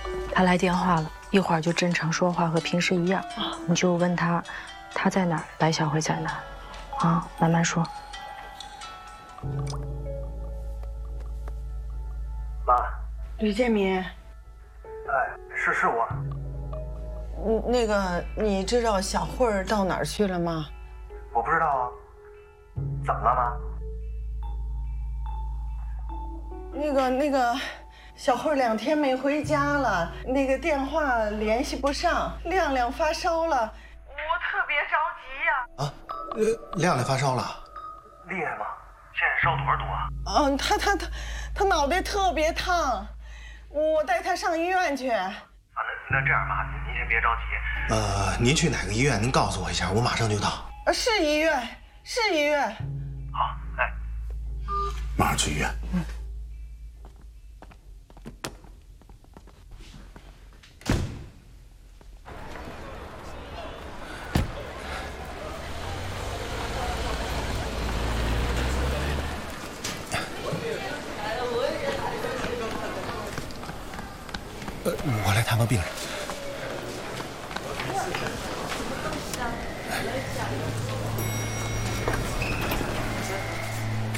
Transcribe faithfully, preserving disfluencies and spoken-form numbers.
他来电话了，一会儿就正常说话，和平时一样。你就问他，他在哪儿，白小慧在哪儿，啊，慢慢说。 妈， 吕建民， 哎，是是我。 嗯，那个，你知道小慧儿到哪儿去了吗？ 我不知道啊。怎么了，妈？ 那个那个，小慧两天没回家了，那个电话联系不上，亮亮发烧了，我特别着急呀。 啊，呃，亮亮发烧了， 厉害吗？现在烧多少度啊？ 嗯，他他他他脑袋特别烫，我带他上医院去。啊， 那那这样吧，您您先别着急。 呃，您去哪个医院？您告诉我一下，我马上就到。 啊，是医院，是医院。 好，哎， 马上去医院。嗯。呃，我来探望病人。